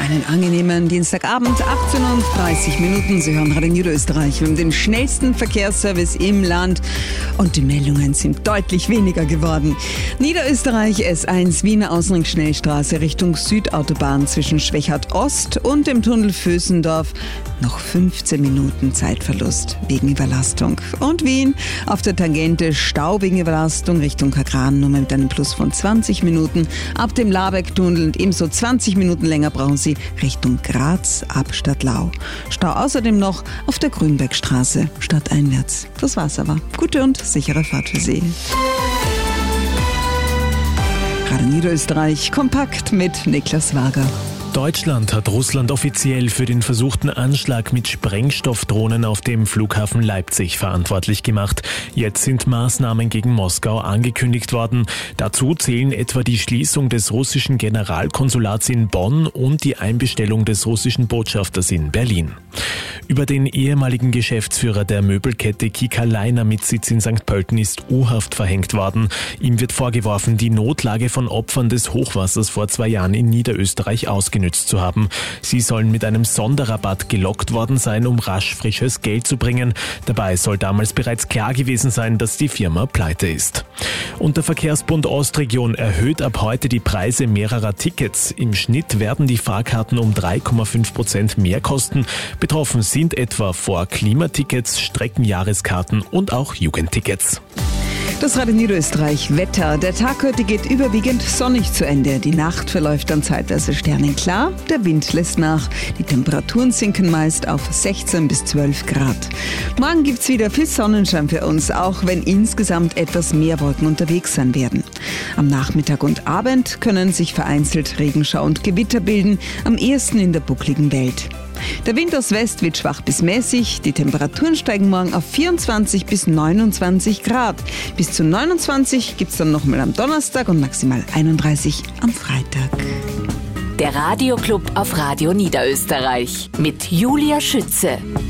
Einen angenehmen Dienstagabend, 18:30 Uhr. Sie hören Radio Niederösterreich mit dem schnellsten Verkehrsservice im Land. Und die Meldungen sind deutlich weniger geworden. Niederösterreich S1 Wiener Außenring-Schnellstraße Richtung Südautobahn zwischen Schwechat Ost und dem Tunnel Vösendorf. Noch 15 Minuten Zeitverlust wegen Überlastung. Und Wien auf der Tangente Stau wegen Überlastung Richtung Kagran, nur mit einem Plus von 20 Minuten. Ab dem Labeck-Tunnel und ebenso 20 Minuten länger brauchen Sie Richtung Graz ab Stadtlau. Stau außerdem noch auf der Grünbergstraße stadteinwärts. Das war's aber. Gute und sichere Fahrt für Sie. Radio Niederösterreich kompakt mit Niklas Wager. Deutschland hat Russland offiziell für den versuchten Anschlag mit Sprengstoffdrohnen auf dem Flughafen Leipzig verantwortlich gemacht. Jetzt sind Maßnahmen gegen Moskau angekündigt worden. Dazu zählen etwa die Schließung des russischen Generalkonsulats in Bonn und die Einbestellung des russischen Botschafters in Berlin. Über den ehemaligen Geschäftsführer der Möbelkette Kika Leiner mit Sitz in St. Pölten ist U-Haft verhängt worden. Ihm wird vorgeworfen, die Notlage von Opfern des Hochwassers vor 2 Jahren in Niederösterreich ausgenutzt zu haben. Sie sollen mit einem Sonderrabatt gelockt worden sein, um rasch frisches Geld zu bringen. Dabei soll damals bereits klar gewesen sein, dass die Firma pleite ist. Und der Verkehrsbund Ostregion erhöht ab heute die Preise mehrerer Tickets. Im Schnitt werden die Fahrkarten um 3,5% mehr kosten. Betroffen sind etwa vor Klimatickets, Streckenjahreskarten und auch Jugendtickets. Das Radio Niederösterreich Wetter. Der Tag heute geht überwiegend sonnig zu Ende. Die Nacht verläuft dann zeitweise sternenklar. Der Wind lässt nach. Die Temperaturen sinken meist auf 16 bis 12 Grad. Morgen gibt's wieder viel Sonnenschein für uns, auch wenn insgesamt etwas mehr Wolken unterwegs sein werden. Am Nachmittag und Abend können sich vereinzelt Regenschauer und Gewitter bilden, am ehesten in der buckligen Welt. Der Wind aus West wird schwach bis mäßig. Die Temperaturen steigen morgen auf 24 bis 29 Grad. Bis zu 29 gibt's dann nochmal am Donnerstag und maximal 31 am Freitag. Der Radioclub auf Radio Niederösterreich mit Julia Schütze.